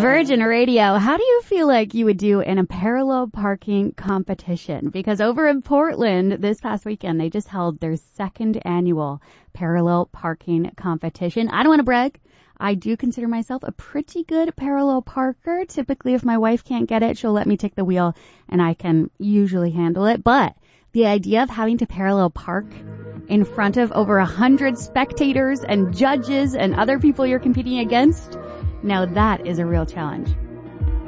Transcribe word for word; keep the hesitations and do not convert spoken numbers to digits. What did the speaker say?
Virgin Radio. How do you feel like you would do in a parallel parking competition? Because over in Portland this past weekend, they just held their second annual parallel parking competition. I don't want to brag. I do consider myself a pretty good parallel parker. Typically, if my wife can't get it, she'll let me take the wheel and I can usually handle it. But the idea of having to parallel park in front of over a hundred spectators and judges and other people you're competing against, now that is a real challenge.